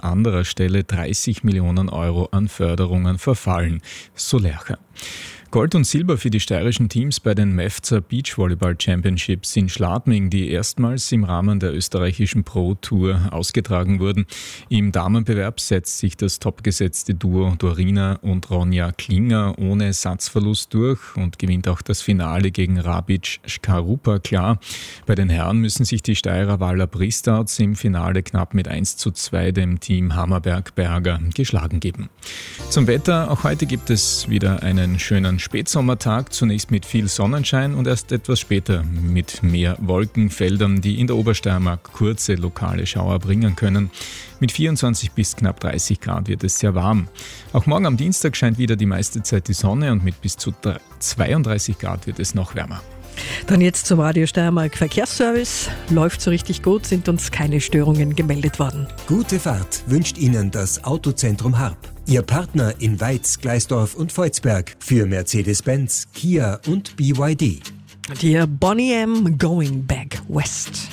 anderer Stelle 30 Millionen Euro an Förderungen verfallen, so Lercher. Gold und Silber für die steirischen Teams bei den Mevzer Beachvolleyball Championships in Schladming, die erstmals im Rahmen der österreichischen Pro Tour ausgetragen wurden. Im Damenbewerb setzt sich das topgesetzte Duo Dorina und Ronja Klinger ohne Satzverlust durch und gewinnt auch das Finale gegen Rabic Škarupa klar. Bei den Herren müssen sich die Steirer Waller Pristouts im Finale knapp mit 1:2 dem Team Hammerberg-Berger geschlagen geben. Zum Wetter, auch heute gibt es wieder einen schönen Spätsommertag, zunächst mit viel Sonnenschein und erst etwas später mit mehr Wolkenfeldern, die in der Obersteiermark kurze lokale Schauer bringen können. Mit 24 bis knapp 30 Grad wird es sehr warm. Auch morgen am Dienstag scheint wieder die meiste Zeit die Sonne und mit bis zu 32 Grad wird es noch wärmer. Dann jetzt zum Radio Steiermark Verkehrsservice. Läuft so richtig gut, sind uns keine Störungen gemeldet worden. Gute Fahrt wünscht Ihnen das Autozentrum Harp. Ihr Partner in Weiz, Gleisdorf und Volzberg für Mercedes-Benz, Kia und BYD. Die Boney M. Going Back West.